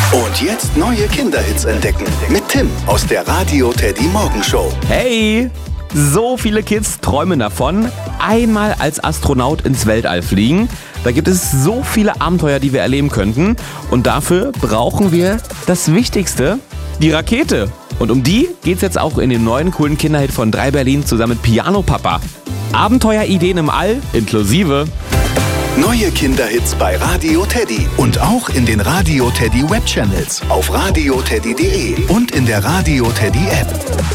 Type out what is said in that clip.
Und jetzt neue Kinderhits entdecken mit Tim aus der Radio Teddy Morgenshow. Hey, so viele Kids träumen davon, einmal als Astronaut ins Weltall fliegen. Da gibt es so viele Abenteuer, die wir erleben könnten. Und dafür brauchen wir das Wichtigste, die Rakete. Und um die geht's jetzt auch in dem neuen coolen Kinderhit von 3 Berlin zusammen mit Piano Papa. Abenteuerideen im All inklusive. Neue Kinderhits bei Radio Teddy und auch in den Radio Teddy Webchannels auf radioteddy.de und in der Radio Teddy App.